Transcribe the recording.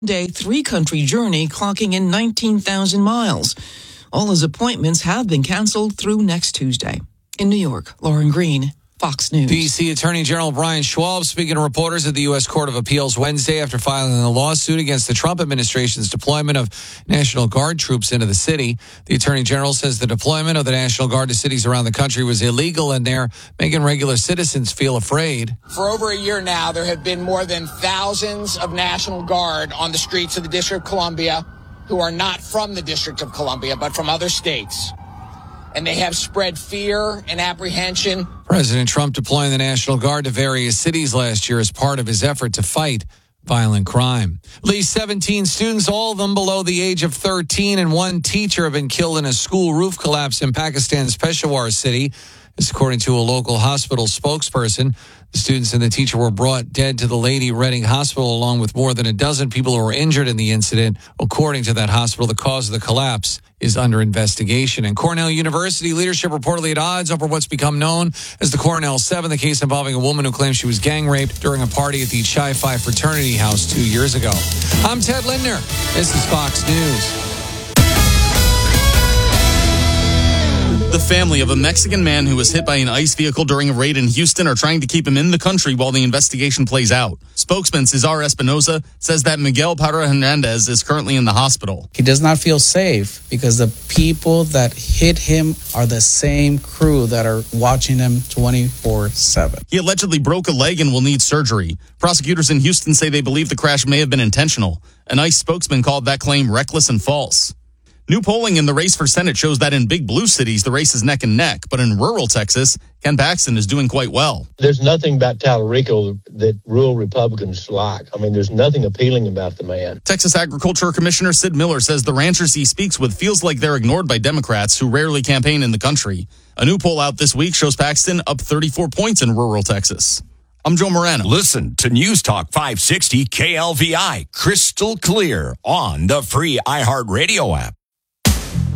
Day three-country journey clocking in 19,000 miles. All his appointments have been canceled through next Tuesday. In New York, Lauren Green, Fox News. D.C. Attorney General Brian Schwab speaking to reporters at the U.S. Court of Appeals Wednesday after filing a lawsuit against the Trump administration's deployment of National Guard troops into the city. The Attorney General says the deployment of the National Guard to cities around the country was illegal and they're making regular citizens feel afraid. For over a year now, there have been more than thousands of National Guard on the streets of the District of Columbia who are not from the District of Columbia, but from other states. And they have spread fear and apprehension. President Trump deploying the National Guard to various cities last year as part of his effort to fight violent crime. At least 17 students, all of them below the age of 13, and one teacher have been killed in a school roof collapse in Pakistan's Peshawar city. This according to a local hospital spokesperson. The students and the teacher were brought dead to the Lady Reading Hospital along with more than a dozen people who were injured in the incident. According to that hospital, the cause of the collapse is under investigation. And Cornell University leadership reportedly at odds over what's become known as the Cornell 7, the case involving a woman who claims she was gang raped during a party at the Chi Phi fraternity house 2 years ago. I'm Ted Lindner. This is Fox News. The family of a Mexican man who was hit by an ICE vehicle during a raid in Houston are trying to keep him in the country while the investigation plays out. Spokesman Cesar Espinoza says that Miguel Parra Hernandez is currently in the hospital. He does not feel safe because the people that hit him are the same crew that are watching him 24/7. He allegedly broke a leg and will need surgery. Prosecutors in Houston say they believe the crash may have been intentional. An ICE spokesman called that claim reckless and false. New polling in the race for Senate shows that in big blue cities, the race is neck and neck. But in rural Texas, Ken Paxton is doing quite well. There's nothing about Tallarico that rural Republicans like. I mean, there's nothing appealing about the man. Texas Agriculture Commissioner Sid Miller says the ranchers he speaks with feels like they're ignored by Democrats who rarely campaign in the country. A new poll out this week shows Paxton up 34 points in rural Texas. I'm Joe Morano. Listen to News Talk 560 KLVI, crystal clear on the free iHeartRadio app.